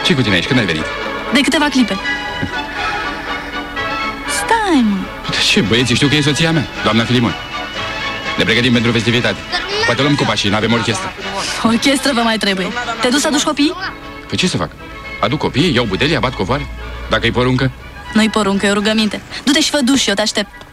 Ce cu tine aici? Când ai venit? De câteva clipe. Stai, mă. Ce, băieții, știu că e soția mea, doamna Filimon. Ne pregătim pentru festivitate. Poate luăm cupa și n-avem orchestră. Orchestră vă mai trebuie. Te duci să aduci copiii? Păi ce să fac? Aduc copiii, iau butelia, bat covoare? Dacă-i poruncă? Nu-i poruncă, e o rugăminte. Du-te și fă duș, eu te aștept.